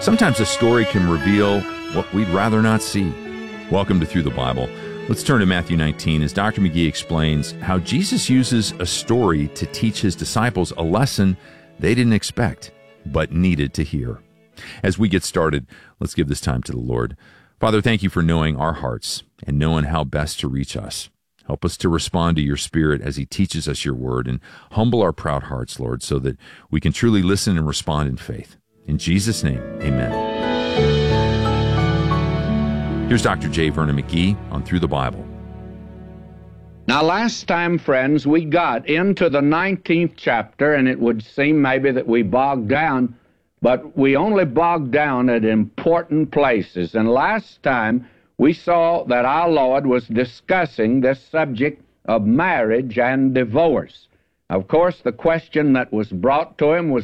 Sometimes a story can reveal what we'd rather not see. Welcome to Through the Bible. Let's turn to Matthew 19 as Dr. McGee explains how Jesus uses a story to teach his disciples a lesson they didn't expect, but needed to hear. As we get started, let's give this time to the Lord. Father, thank you for knowing our hearts and knowing how best to reach us. Help us to respond to your Spirit as he teaches us your word, and humble our proud hearts, Lord, so that we can truly listen and respond in faith. In Jesus' name, amen. Here's Dr. J. Vernon McGee on Through the Bible. Now, last time, friends, we got into the 19th chapter, and it would seem maybe that we bogged down, but we only bogged down at important places. And last time, we saw that our Lord was discussing this subject of marriage and divorce. Of course, the question that was brought to him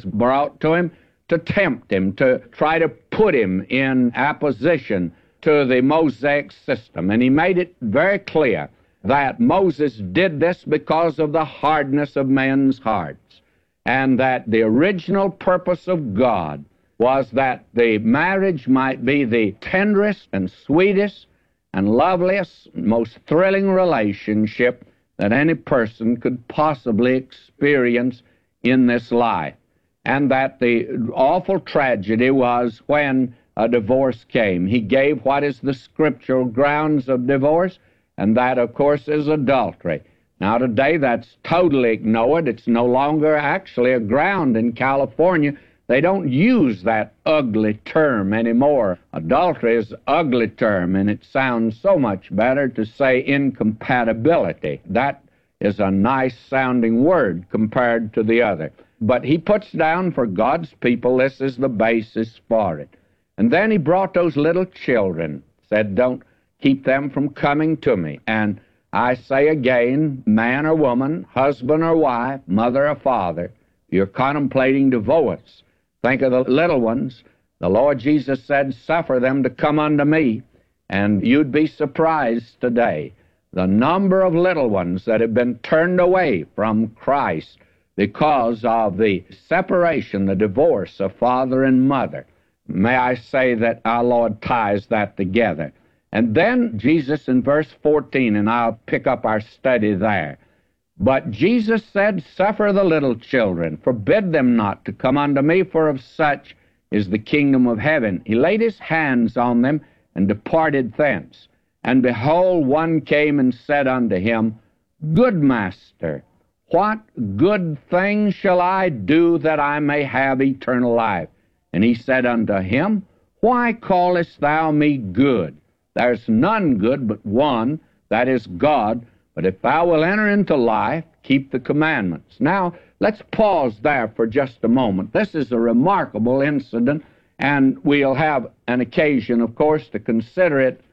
to tempt him, to try to put him in opposition to the Mosaic system. And he made it very clear that Moses did this because of the hardness of men's hearts, and that the original purpose of God was that the marriage might be the tenderest and sweetest and loveliest, most thrilling relationship that any person could possibly experience in this life. And that the awful tragedy was when a divorce came. He gave what is the scriptural grounds of divorce, and that, of course, is adultery. Now, today, that's totally ignored. It's no longer actually a ground in California. They don't use that ugly term anymore. Adultery is an ugly term, and it sounds so much better to say incompatibility. That is a nice-sounding word compared to the other. But he puts down for God's people, this is the basis for it. And then he brought those little children, said, don't keep them from coming to me. And I say again, man or woman, husband or wife, mother or father, you're contemplating divorce. Think of the little ones. The Lord Jesus said, suffer them to come unto me. And you'd be surprised today, the number of little ones that have been turned away from Christ because of the separation, the divorce of father and mother. May I say that our Lord ties that together. And then Jesus in verse 14, and I'll pick up our study there. But Jesus said, suffer the little children, forbid them not to come unto me, for of such is the kingdom of heaven. He laid his hands on them and departed thence. And behold, one came and said unto him, Good Master, what good thing shall I do that I may have eternal life? And he said unto him, Why callest thou me good? There's none good but one, that is God. But if thou wilt enter into life, keep the commandments. Now, let's pause there for just a moment. This is a remarkable incident, and we'll have an occasion, of course, to consider it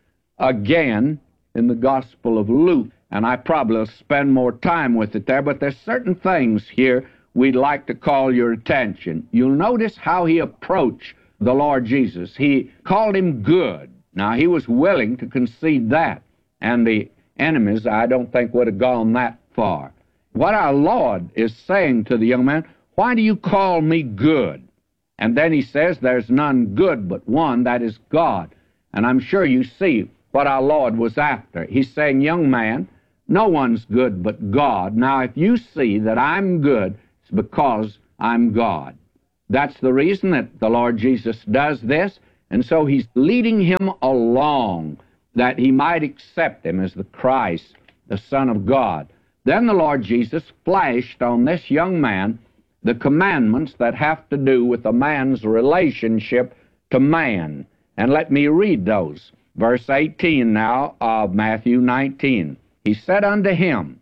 again in the Gospel of Luke. And I probably will spend more time with it there, but there's certain things here we'd like to call your attention. You'll notice how he approached the Lord Jesus. He called him good. Now, he was willing to concede that, and the enemies, I don't think, would have gone that far. What our Lord is saying to the young man, why do you call me good? And then he says, there's none good but one, that is God. And I'm sure you see what our Lord was after. He's saying, young man, no one's good but God. Now, if you see that I'm good, it's because I'm God. That's the reason that the Lord Jesus does this, and so he's leading him along that he might accept him as the Christ, the Son of God. Then the Lord Jesus flashed on this young man the commandments that have to do with a man's relationship to man. And let me read those. Verse 18 now of Matthew 19. He said unto him,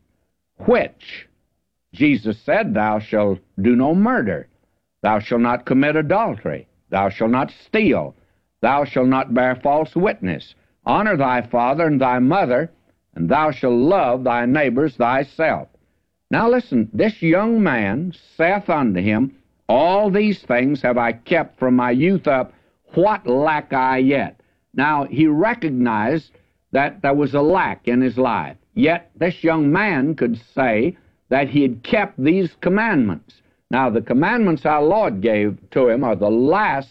which? Jesus said, Thou shalt do no murder. Thou shalt not commit adultery. Thou shalt not steal. Thou shalt not bear false witness. Honor thy father and thy mother, and thou shalt love thy neighbors thyself. Now listen, this young man saith unto him, All these things have I kept from my youth up. What lack I yet? Now, he recognized that there was a lack in his life. Yet this young man could say that he had kept these commandments. Now, the commandments our Lord gave to him are the last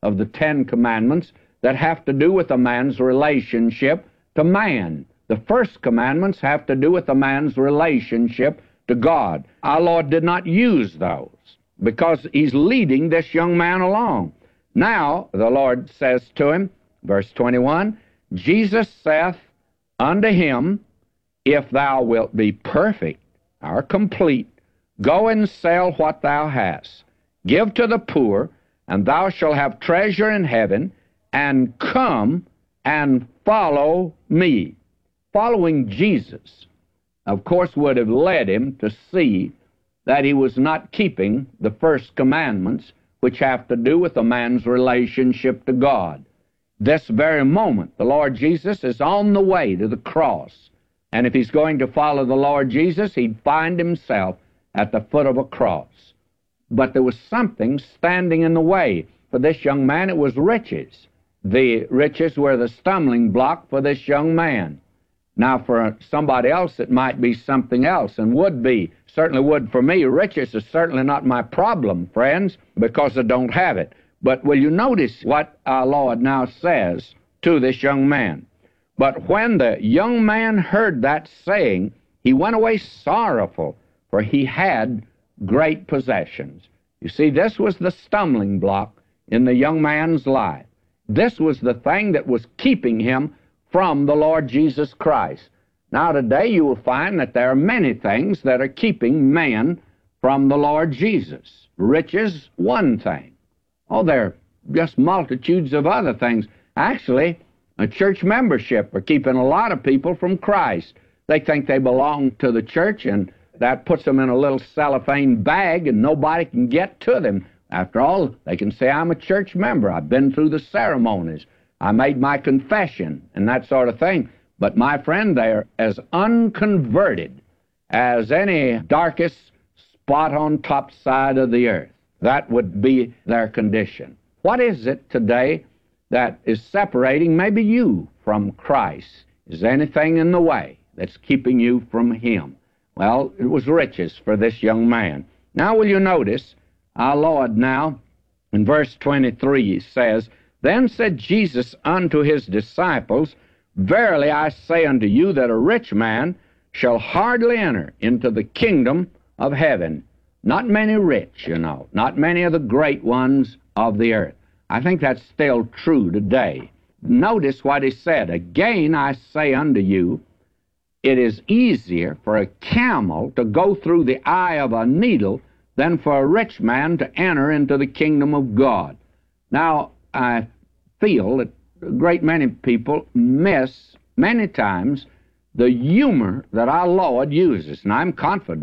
of the 10 commandments that have to do with a man's relationship to man. The first commandments have to do with a man's relationship to God. Our Lord did not use those because he's leading this young man along. Now, the Lord says to him, verse 21, Jesus saith unto him, if thou wilt be perfect or complete, go and sell what thou hast, give to the poor, and thou shalt have treasure in heaven, and come and follow me. Following Jesus, of course, would have led him to see that he was not keeping the first commandments, which have to do with a man's relationship to God. This very moment, the Lord Jesus is on the way to the cross. And if he's going to follow the Lord Jesus, he'd find himself at the foot of a cross. But there was something standing in the way for this young man. It was riches. The riches were the stumbling block for this young man. Now, for somebody else, it might be something else, and would be. Certainly would for me. Riches is certainly not my problem, friends, because I don't have it. But will you notice what our Lord now says to this young man? But when the young man heard that saying, he went away sorrowful, for he had great possessions. You see, this was the stumbling block in the young man's life. This was the thing that was keeping him from the Lord Jesus Christ. Now today you will find that there are many things that are keeping man from the Lord Jesus. Riches, one thing. Oh, there are just multitudes of other things. Actually, a church membership are keeping a lot of people from Christ. They think they belong to the church, and that puts them in a little cellophane bag, and nobody can get to them. After all, they can say, I'm a church member. I've been through the ceremonies. I made my confession, and that sort of thing. But my friend, they're as unconverted as any darkest spot on top side of the earth. That would be their condition. What is it today that is separating maybe you from Christ? Is there anything in the way that's keeping you from Him? Well, it was riches for this young man. Now will you notice, our Lord now, in verse 23 says, Then said Jesus unto his disciples, Verily I say unto you that a rich man shall hardly enter into the kingdom of heaven. Not many rich, you know, not many of the great ones of the earth. I think that's still true today. Notice what he said. Again I say unto you, it is easier for a camel to go through the eye of a needle than for a rich man to enter into the kingdom of God. Now, I feel that a great many people miss, many times, the humor that our Lord uses. And I'm confident